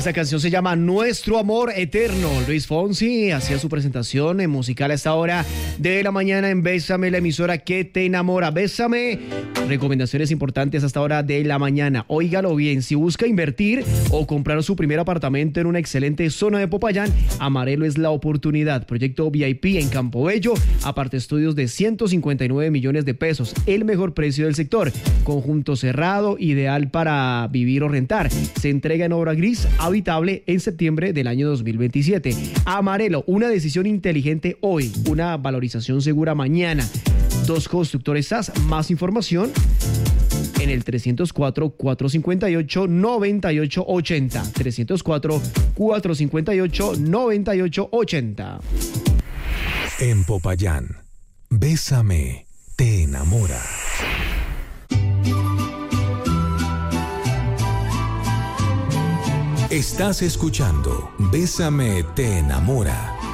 Esta canción se llama Nuestro Amor Eterno. Luis Fonsi hacía su presentación en musical a esta hora de la mañana en Bésame, la emisora que te enamora. Bésame. Recomendaciones importantes a esta hora de la mañana. Óigalo bien, si busca invertir o comprar su primer apartamento en una excelente zona de Popayán, Amarelo es la oportunidad. Proyecto VIP en Campo Bello, aparte estudios de 159 millones de pesos, el mejor precio del sector. Conjunto cerrado, ideal para vivir o rentar. Se entrega en obra gris, habitable en septiembre del año 2027. Amarelo, una decisión inteligente hoy, una valorización segura mañana. 2 Constructores SAS, más información en el 304-458-9880. 304-458-9880. En Popayán, Bésame, te enamora. Estás escuchando Bésame, te enamora